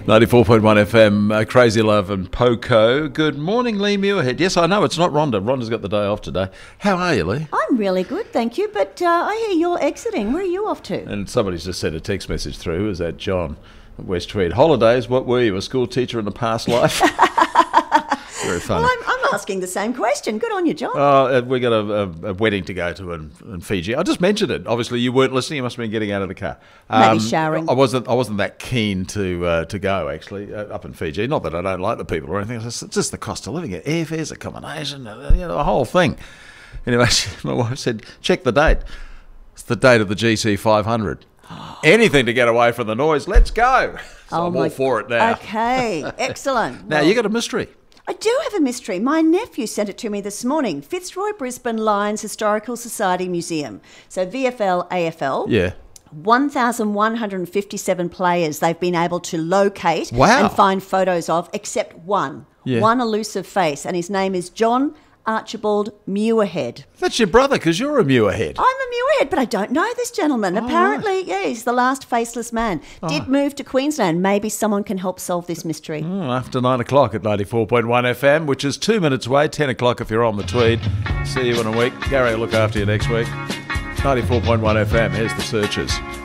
94.1 FM, Crazy Love and Poco. Good morning, Lee Muirhead. Yes, I know, it's not Rhonda. Rhonda's got the day off today. How are you, Lee? I'm really good, thank you, but I hear you're exiting. Where are you off to? And somebody's just sent a text message through. Is that John at West Tweed? Holidays, what were you, a school teacher in the past life? Very funny. Well, I'm asking the same question. Good on you, John. We got a wedding to go to in Fiji. I just mentioned it. Obviously, you weren't listening. You must have been getting out of the car. Maybe showering. I wasn't that keen to go actually up in Fiji. Not that I don't like the people or anything. It's just the cost of living, airfares, accommodation, the whole thing. Anyway, my wife said, "Check the date. It's the date of the GC 500. Anything to get away from the noise. Let's go." So I'm all for it now. Okay, excellent. Now you got a mystery. I do have a mystery. My nephew sent it to me this morning. Fitzroy Brisbane Lions Historical Society Museum. So VFL, AFL. Yeah. 1,157 players they've been able to locate Wow. and find photos of, except one. Yeah. One elusive face, and his name is John Archibald Muirhead. That's your brother, because you're a Muirhead. I'm a Muirhead, but I don't know this gentleman. Apparently, yeah, he's the last faceless man. Did move to Queensland. Maybe someone can help solve this mystery. After 9 o'clock at 94.1 FM, which is 2 minutes away, 10 o'clock if you're on the Tweed. See you in a week. Gary will look after you next week. 94.1 FM, here's the Searchers.